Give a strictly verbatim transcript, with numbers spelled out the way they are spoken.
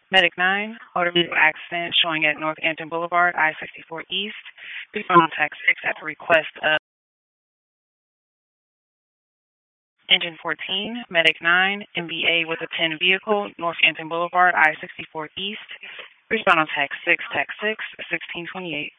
Medic nine, motor vehicle accident showing at Northampton Boulevard, I sixty-four East. Respond on text six at the request of Engine fourteen, Medic nine, M B A with a ten vehicle, Northampton Boulevard, I sixty-four East. Respond on text six, text six, sixteen twenty-eight.